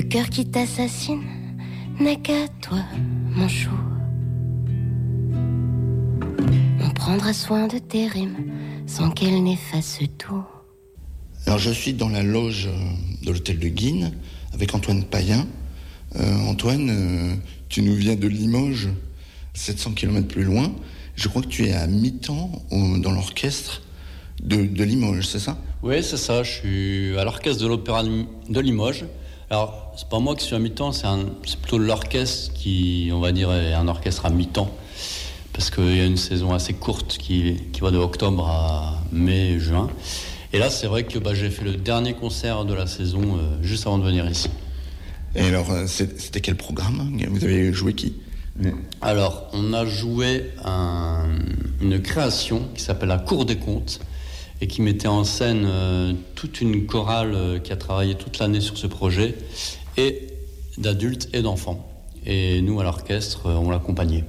cœur qui t'assassine n'est qu'à toi, mon chou. On prendra soin de tes rimes sans qu'elles n'effacent tout. Alors je suis dans la loge de l'hôtel de Guînes avec Antoine Payen. Antoine, tu nous viens de Limoges, 700 km plus loin. Je crois que tu es à mi-temps dans l'orchestre de Limoges, c'est ça ? Oui, c'est ça. Je suis à l'orchestre de l'Opéra de Limoges. Alors, c'est pas moi qui suis à mi-temps, c'est plutôt l'orchestre qui, on va dire, est un orchestre à mi-temps. Parce qu'il y a une saison assez courte qui va de octobre à mai, juin. Et là, c'est vrai que j'ai fait le dernier concert de la saison juste avant de venir ici. Et alors, c'était quel programme ? Vous avez joué qui ? Alors, on a joué une création qui s'appelle La Cour des Contes et qui mettait en scène toute une chorale qui a travaillé toute l'année sur ce projet, et d'adultes et d'enfants. Et nous, à l'orchestre, on l'accompagnait.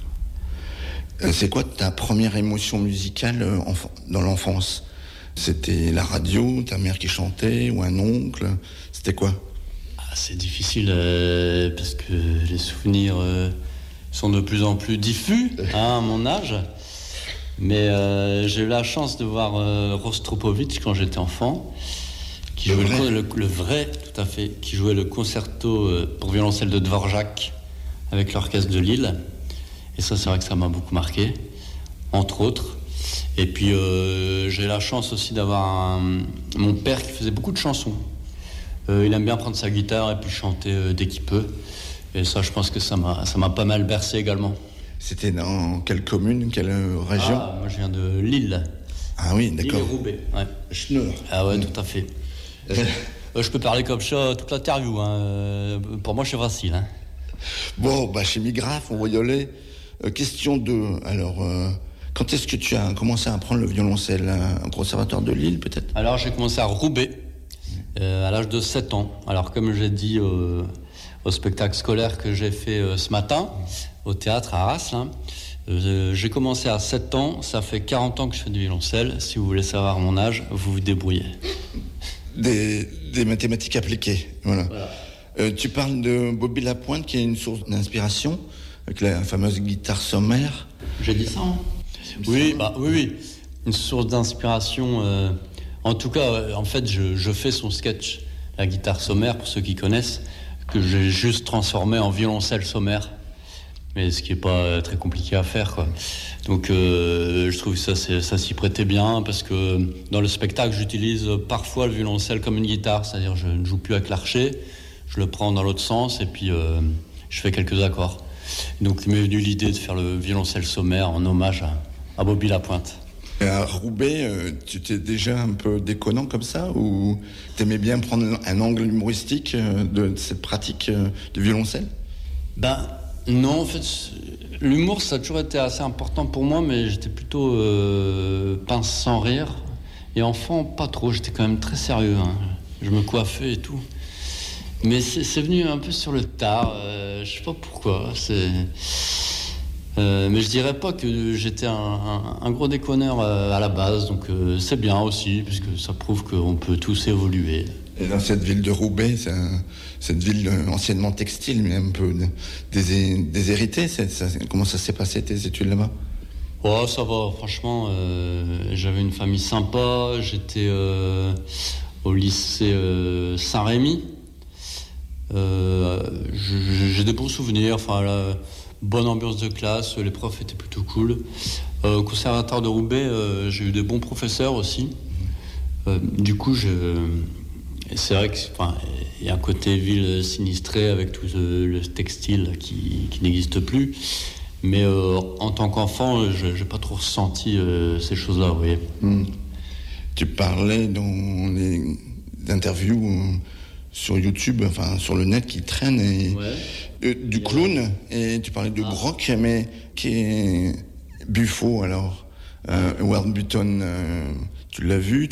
C'est quoi ta première émotion musicale dans l'enfance ? C'était la radio, ta mère qui chantait, ou un oncle ? C'était quoi ? C'est difficile parce que les souvenirs sont de plus en plus diffus à mon âge. Mais j'ai eu la chance de voir Rostropovitch quand j'étais enfant, qui jouait le vrai, tout à fait, qui jouait le concerto pour violoncelle de Dvorak avec l'orchestre de Lille. Et ça, c'est vrai que ça m'a beaucoup marqué, entre autres. Et puis j'ai la chance aussi d'avoir mon père qui faisait beaucoup de chansons. Il aime bien prendre sa guitare et puis chanter dès qu'il peut. Et ça, je pense que ça m'a pas mal bercé également. C'était dans quelle commune, quelle région ? Moi, je viens de Lille. Ah oui, d'accord. Lille et Roubaix. Ouais. Schneur. Ah ouais, tout à fait. Je peux parler comme ça toute l'interview. Pour moi, c'est facile. Bon, chez Migraphe, on voyolait. Question 2. Alors, quand est-ce que tu as commencé à apprendre le violoncelle ? Au conservatoire de Lille, peut-être ? Alors, j'ai commencé à Roubaix à l'âge de 7 ans. Alors, comme j'ai dit au spectacle scolaire que j'ai fait ce matin, au théâtre à Arras, j'ai commencé à 7 ans. Ça fait 40 ans que je fais du violoncelle. Si vous voulez savoir mon âge, vous vous débrouillez. Des mathématiques appliquées, voilà. Tu parles de Bobby Lapointe, qui est une source d'inspiration, avec la fameuse guitare sommaire. J'ai dit ça, Oui. Une source d'inspiration. En tout cas, en fait, je fais son sketch, la guitare sommaire, pour ceux qui connaissent, que j'ai juste transformé en violoncelle sommaire. Mais ce qui n'est pas très compliqué à faire, quoi. Donc, je trouve que ça s'y prêtait bien, parce que dans le spectacle, j'utilise parfois le violoncelle comme une guitare, c'est-à-dire je ne joue plus avec l'archet, je le prends dans l'autre sens, et puis je fais quelques accords. Donc, il m'est venu l'idée de faire le violoncelle sommaire en hommage à Bobby Lapointe. Et à Roubaix, tu étais déjà un peu déconnant comme ça, ou t'aimais bien prendre un angle humoristique de cette pratique de violoncelle ? Non, en fait, l'humour, ça a toujours été assez important pour moi, mais j'étais plutôt pince sans rire. Et enfant, pas trop, j'étais quand même très sérieux. Je me coiffais et tout. Mais c'est venu un peu sur le tard, je sais pas pourquoi. Mais je dirais pas que j'étais un gros déconneur à la base, donc c'est bien aussi, puisque ça prouve qu'on peut tous évoluer. Et dans cette ville de Roubaix, cette ville anciennement textile, mais un peu déshéritée, comment ça s'est passé tes études là-bas ? Oh, ça va, franchement, j'avais une famille sympa, j'étais au lycée Saint-Rémy. J'ai des bons souvenirs, la bonne ambiance de classe, les profs étaient plutôt cool. Au conservatoire de Roubaix, j'ai eu des bons professeurs aussi. Du coup, c'est vrai qu'il y a un côté ville sinistrée avec tout le textile qui n'existe plus. Mais en tant qu'enfant, je n'ai pas trop ressenti ces choses-là, vous voyez. Tu parlais dans les interviews sur YouTube, sur le net qui traîne, du clown, et tu parlais de Grock, mais qui est Buffo alors. Howard Button, tu l'as vu,